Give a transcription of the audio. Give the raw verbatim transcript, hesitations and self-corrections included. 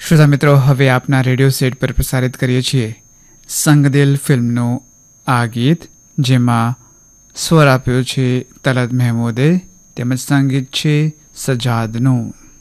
શ્રોતા મિત્રો, હવે આપના રેડિયો સેટ પર પ્રસારિત કરીએ છીએ સંગદિલ ફિલ્મનું આ ગીત, જેમાં સ્વર આપ્યો છે તલત મહેમૂદે તેમજ સંગીત છે સજાદનું.